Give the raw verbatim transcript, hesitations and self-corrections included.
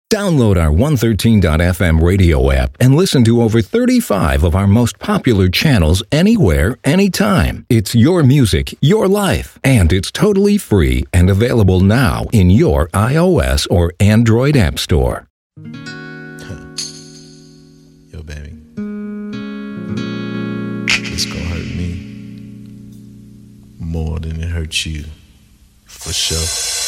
Download our one thirteen dot f m radio app and listen to over thirty-five of our most popular channels anywhere, anytime. It's your music, your life, and it's totally free and available now in your iOS or Android app store. Yo, baby, it's gonna hurt me more than it hurts you, for sure.